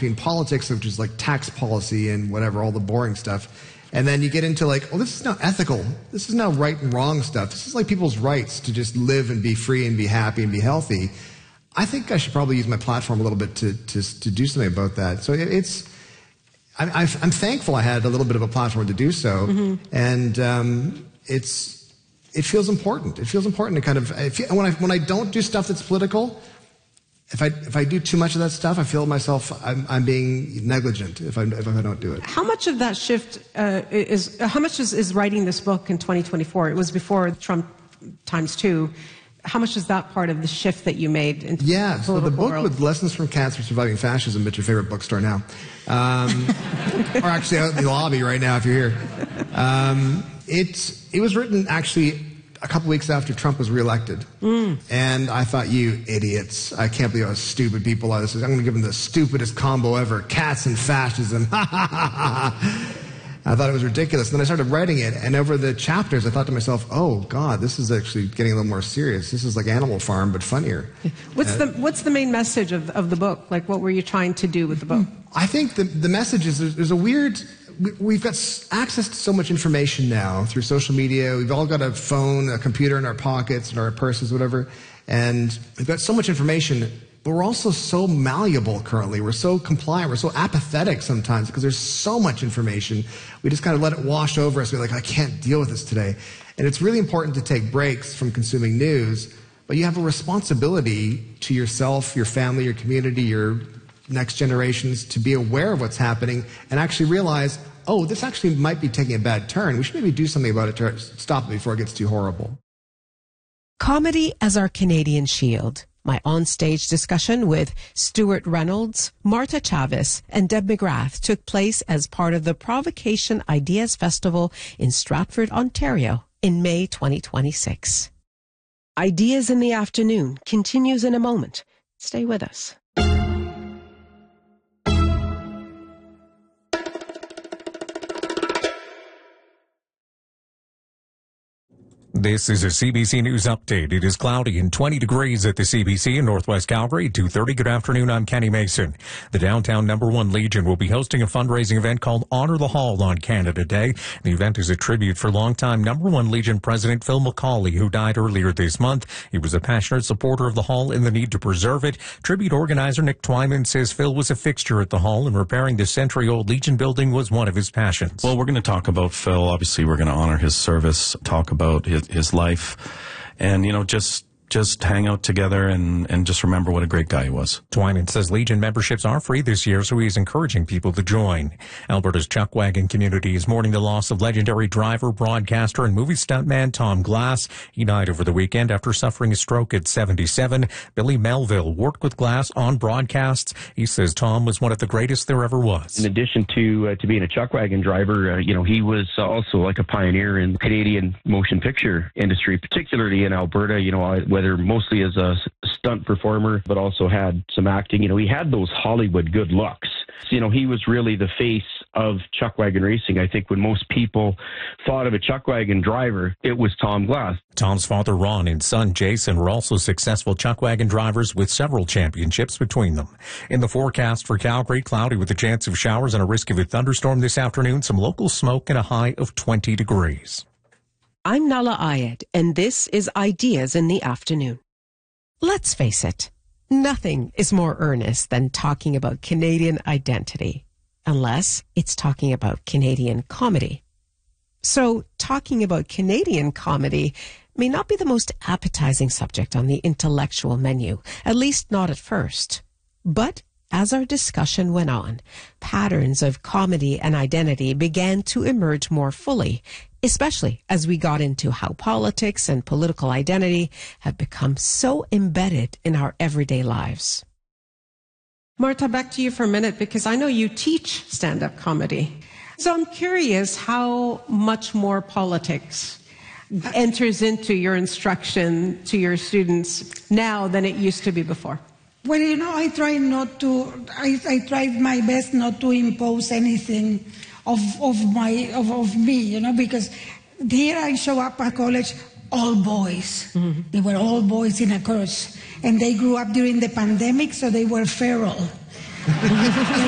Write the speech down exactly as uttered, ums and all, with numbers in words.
between politics, which is like tax policy and whatever, all the boring stuff. And then you get into like, oh, this is now ethical. This is now right and wrong stuff. This is like people's rights to just live and be free and be happy and be healthy. I think I should probably use my platform a little bit to to, to do something about that. So it, it's, I, I'm thankful I had a little bit of a platform to do so. Mm-hmm. And um, it's, it feels important. It feels important to kind of, if, when I when I don't do stuff that's political, If I if I do too much of that stuff, I feel myself I'm, I'm being negligent if I if I don't do it. How much of that shift uh, is how much is, is writing this book in twenty twenty-four? It was before Trump times two. How much is that part of the shift that you made? Into yeah, the so the book world? with Lessons from Cancer Surviving Fascism at your favorite bookstore now, um, or actually out in the lobby right now if you're here. Um, it it was written actually a couple weeks after Trump was reelected. Mm. And I thought, you idiots, I can't believe how stupid people are. This is, I'm going to give them the stupidest combo ever, cats and fascism. I thought it was ridiculous. And then I started writing it, and over the chapters, I thought to myself, oh, God, this is actually getting a little more serious. This is like Animal Farm, but funnier. What's, uh, the, what's the main message of, of the book? Like, what were you trying to do with the book? I think the, the message is there's, there's a weird... We've got access to so much information now through social media. We've all got a phone, a computer in our pockets, in our purses, whatever. And we've got so much information, but we're also so malleable currently. We're so compliant. We're so apathetic sometimes because there's so much information. We just kind of let it wash over us. We're like, I can't deal with this today. And it's really important to take breaks from consuming news, but you have a responsibility to yourself, your family, your community, your next generations to be aware of what's happening and actually realize, oh, this actually might be taking a bad turn. We should maybe do something about it to stop it before it gets too horrible. Comedy as our Canadian shield. My onstage discussion with Stuart Reynolds, Marta Chavez, and Deb McGrath took place as part of the Provocation Ideas Festival in Stratford, Ontario in May twenty twenty-six. Ideas in the Afternoon continues in a moment. Stay with us. This is a C B C News update. It is cloudy and twenty degrees at the C B C in Northwest Calgary. two thirty. Good afternoon. I'm Kenny Mason. The downtown Number One Legion will be hosting a fundraising event called Honor the Hall on Canada Day. The event is a tribute for longtime Number One Legion President Phil McCauley, who died earlier this month. He was a passionate supporter of the Hall and the need to preserve it. Tribute organizer Nick Twyman says Phil was a fixture at the Hall, and repairing the century-old Legion building was one of his passions. Well, we're going to talk about Phil. Obviously, we're going to honor his service, talk about his his life, and, you know, just just hang out together and, and just remember what a great guy he was. Twyman says Legion memberships are free this year, so he's encouraging people to join. Alberta's Chuckwagon community is mourning the loss of legendary driver, broadcaster, and movie stuntman Tom Glass. He died over the weekend after suffering a stroke at seventy-seven. Billy Melville worked with Glass on broadcasts. He says Tom was one of the greatest there ever was. In addition to uh, to being a Chuckwagon driver, uh, you know, he was also like a pioneer in the Canadian motion picture industry, particularly in Alberta, you know, whether mostly as a stunt performer, but also had some acting. You know, he had those Hollywood good looks. So, you know, he was really the face of Chuckwagon racing. I think when most people thought of a Chuckwagon driver, it was Tom Glass. Tom's father, Ron, and son, Jason, were also successful Chuckwagon drivers with several championships between them. In the forecast for Calgary, cloudy with a chance of showers and a risk of a thunderstorm this afternoon, some local smoke and a high of twenty degrees. I'm Nala Ayed, and this is Ideas in the Afternoon. Let's face it, nothing is more earnest than talking about Canadian identity, unless it's talking about Canadian comedy. So, talking about Canadian comedy may not be the most appetizing subject on the intellectual menu, at least not at first. But as our discussion went on, patterns of comedy and identity began to emerge more fully, especially as we got into how politics and political identity have become so embedded in our everyday lives. Marta, back to you for a minute, because I know you teach stand-up comedy. So I'm curious how much more politics enters into your instruction to your students now than it used to be before. Well, you know, I try not to, I, I try my best not to impose anything of, of, my, of, of me, you know, because here I show up at college, all boys. Mm-hmm. They were all boys in a course. And they grew up during the pandemic, so they were feral.